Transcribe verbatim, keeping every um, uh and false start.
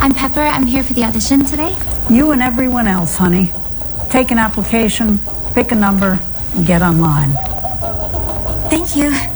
I'm Pepper. I'm here for the audition today. You and everyone else, honey. Take an application, pick a number, and get online. Thank you.